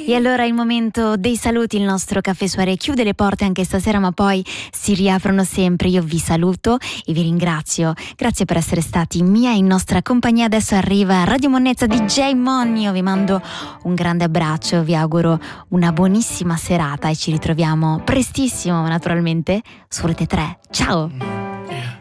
E allora è il momento dei saluti, il nostro Caffè Soirée chiude le porte anche stasera, ma poi si riaprono sempre. Io vi saluto e vi ringrazio, grazie per essere stati in nostra compagnia. Adesso arriva Radio Monnezza DJ Monny, io vi mando un grande abbraccio, vi auguro una buonissima serata e ci ritroviamo prestissimo naturalmente su Rete 3. Ciao!